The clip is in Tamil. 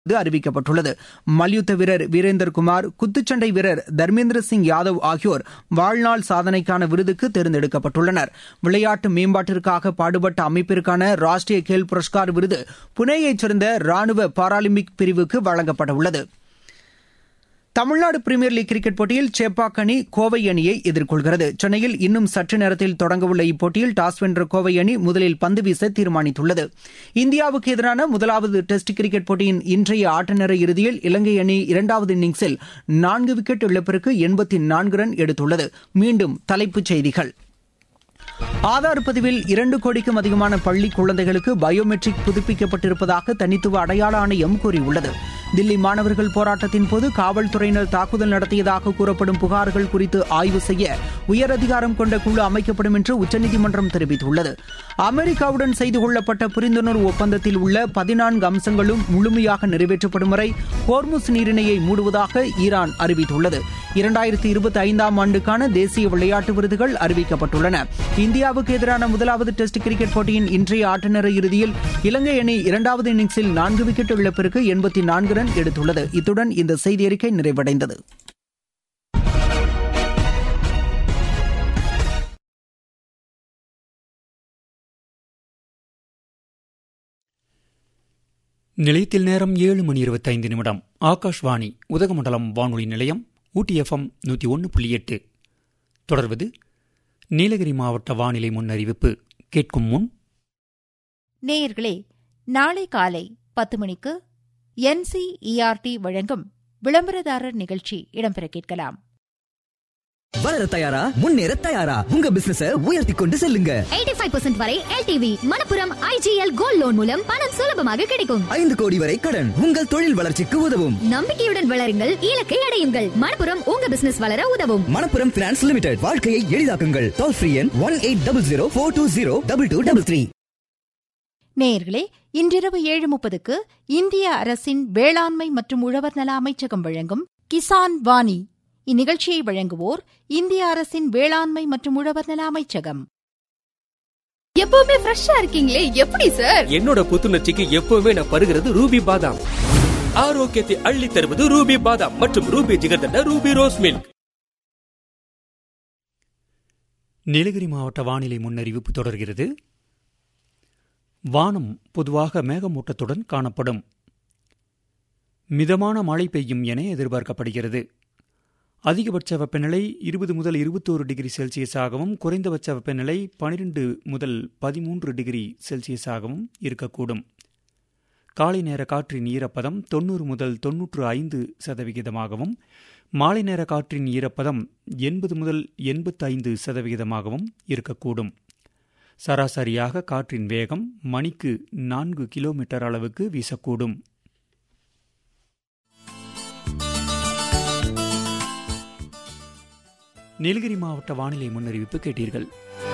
அறிவிக்கப்பட்டுள்ளது. மல்யுத்த வீரர் வீரேந்தர் குமார், குத்துச்சண்டை வீரர் தர்மேந்திர சிங் யாதவ் ஆகியோர் வாழ்நாள் சாதனைக்கான விருதுக்கு தேர்ந்தெடுக்கப்பட்டுள்ளனர். விளையாட்டு மேம்பாட்டிற்காக பாடுபட்ட அமைப்பிற்கான ராஷ்டிரிய கேல் புரஸ்கார் விருது புனேயைச் சேர்ந்த ராணுவ பாராலிம்பிக் பிரிவுக்கு வழங்கப்பட உள்ளது. தமிழ்நாடு பிரீமியர் லீக் கிரிக்கெட் போட்டியில் சேப்பாக் அணி கோவை அணியை எதிர்கொள்கிறது. சென்னையில் இன்னும் சற்று நேரத்தில் தொடங்கவுள்ள இப்போட்டியில் டாஸ் வென்ற கோவை அணி முதலில் பந்து வீச தீர்மானித்துள்ளது. இந்தியாவுக்கு எதிரான முதலாவது டெஸ்ட் கிரிக்கெட் போட்டியின் இன்றைய ஆட்ட நேர இறுதியில் இலங்கை அணி இரண்டாவது இன்னிங்ஸில் 4 விக்கெட் இழப்பிற்கு 84 ரன் எடுத்துள்ளது. மீண்டும் தலைப்புச் செய்திகள். ஆதார் பதிவில் 2 கோடிக்கும் அதிகமான பள்ளி குழந்தைகளுக்கு பயோமெட்ரிக் புதுப்பிக்கப்பட்டிருப்பதாக தனித்துவ அடையாள ஆணையம் கூறியுள்ளது. தில்லி மாணவர்கள் போராட்டத்தின் போது காவல்துறையினர் தாக்குதல் நடத்தியதாக கூறப்படும் புகார்கள் குறித்து ஆய்வு செய்ய உயரதிகாரம் கொண்ட குழு அமைக்கப்படும் என்று உச்சநீதிமன்றம் தெரிவித்துள்ளது. அமெரிக்காவுடன் செய்து கொள்ளப்பட்ட புரிந்துணர்வு ஒப்பந்தத்தில் உள்ள 14 அம்சங்களும் முழுமையாக நிறைவேற்றப்படும் வரை ஹோர்முஸ் நீரிணையை மூடுவதாக ஈரான் அறிவித்துள்ளது. 2025ஆம் ஆண்டுக்கான தேசிய விளையாட்டு விருதுகள் அறிவிக்கப்பட்டுள்ளன. இந்தியாவுக்கு எதிரான முதலாவது டெஸ்ட் கிரிக்கெட் போட்டியின் இன்றைய ஆட்ட நேர இறுதியில் இலங்கை அணி இரண்டாவது இன்னிங்ஸில் 4 விக்கெட் இழப்பிற்கு 84 ரன் எடுத்துள்ளது. இத்துடன் இந்த செய்தி அறிக்கை நிறைவடைந்தது. நிலையத்தில் நேரம் 7:25. ஆகாஷ்வாணி உதகமண்டலம் வானொலி நிலையம், ஊட்டி FM 101.8. தொடர்வது நீலகிரி மாவட்ட வானிலை முன்னறிவிப்பு. கேட்கும் முன், நேயர்களே, நாளை காலை 10 மணிக்கு NCERT வழங்கும் விளம்பரதாரர் நிகழ்ச்சி இடம்பெற கேட்கலாம். வளர தயாரா? முன்னேற தயாரா? உங்க பிசினஸை உயர்த்தி கொண்டு செல்லுங்க. 85% வரை LTV Manappuram IGL gold loan மூலம் பணம் சுலபமாக கிடைக்கும். 5 கோடி வரை கடன் உங்கள் தொழில் வளர்ச்சிக்கு உதவும். நம்பிக்கையுடன் வளருங்கள், இலக்கை அடையுங்கள். மணப்புரம் உங்க பிசினஸ் வளர உதவும். Manappuram finance limited. வாழ்க்கையை எளிதாக்குங்கள். டோல் ஃப்ரீ எண் 180042202233. நேயர்களே, இன்றிரவு 7:30க்கு இந்திய அரசின் வேளாண்மை மற்றும் உழவர் நல அமைச்சகம் வழங்கும் கிசான் வாணி. இந்நிகழ்ச்சியை வழங்குவோர் இந்திய அரசின் வேளாண்மை மற்றும் உழவர் நல அமைச்சகம். எப்பவுமே ஃப்ரெஷ்ஷா இருக்கீங்களே, எப்படி சார்? என்னோட புத்துணர்ச்சிக்கு எப்பவுமே நான் பருகிறது ரூபி பாதாம். ஆரோக்கியத்தை அள்ளி தருவது ரூபி பாதாம் மற்றும் Ruby jigarthanda Ruby rose milk. Nilgiri மாவட்ட வானிலை முன்னறிவிப்பு தொடர்கிறது. வானம் பொதுவாக மேகமூட்டத்துடன் காணப்படும். மிதமான மழை பெய்யும் என எதிர்பார்க்கப்படுகிறது. அதிகபட்ச வெப்பநிலை 20 முதல் 21 டிகிரி செல்சியஸாகவும், குறைந்தபட்ச வெப்பநிலை 12 முதல் 13 டிகிரி செல்சியஸாகவும் இருக்கக்கூடும். காலை நேர காற்றின் ஈரப்பதம் 90 முதல் 95%, மாலை நேர காற்றின் ஈரப்பதம் 80 முதல் 85% இருக்கக்கூடும். சராசரியாக காற்றின் வேகம் மணிக்கு 4 கிலோமீட்டர் அளவுக்கு வீசக்கூடும். நீலகிரி மாவட்ட வானிலை முன்னறிவிப்பு கேட்டீர்கள்.